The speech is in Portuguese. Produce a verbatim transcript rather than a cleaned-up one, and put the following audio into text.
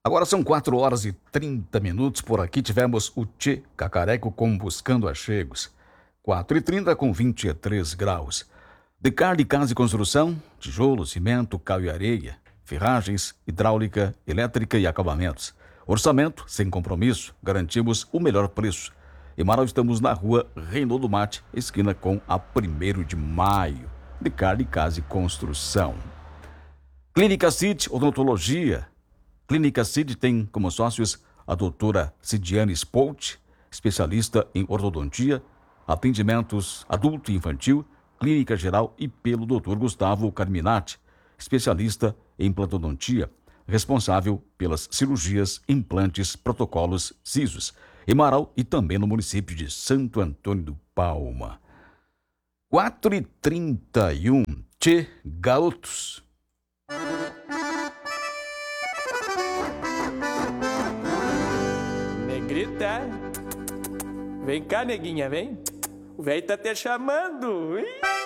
Agora são quatro horas e trinta minutos. Por aqui tivemos o Tchê Cacareco com Buscando Achegos. quatro e trinta com vinte e três graus. Decar de Casa e Construção, tijolo, cimento, cal e areia, ferragens, hidráulica, elétrica e acabamentos. Orçamento sem compromisso, garantimos o melhor preço. Em Marau estamos na rua Reinaldo Mate, esquina com a primeiro de maio. Decar de Casa e Construção. Clínica Cid Odontologia. Clínica Cid tem como sócios a doutora Cidiane Spolt, especialista em ortodontia, atendimentos adulto e infantil, clínica geral, e pelo doutor Gustavo Carminati, especialista em implantodontia, responsável pelas cirurgias, implantes, protocolos, sisos, em Marau e também no município de Santo Antônio do Palma. quatro e trinta e um, Tchê Garotos. Negrita, vem cá, neguinha, vem. O velho tá te chamando. Ih!